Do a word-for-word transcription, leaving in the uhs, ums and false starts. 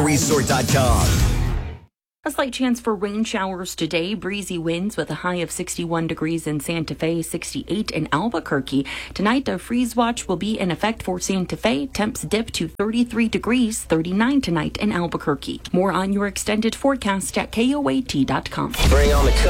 resort dot com. A slight chance for rain showers today. Breezy winds with a high of sixty-one degrees in Santa Fe, sixty-eight in Albuquerque. Tonight, a freeze watch will be in effect for Santa Fe. Temps dip to thirty-three degrees, thirty-nine tonight in Albuquerque. More on your extended forecast at K O A T dot com. Bring on the